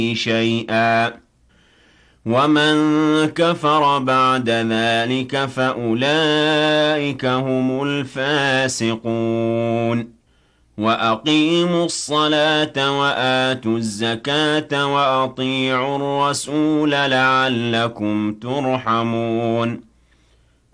شيئا ومن كفر بعد ذلك فأولئك هم الفاسقون وأقيموا الصلاة وآتوا الزكاة وأطيعوا الرسول لعلكم ترحمون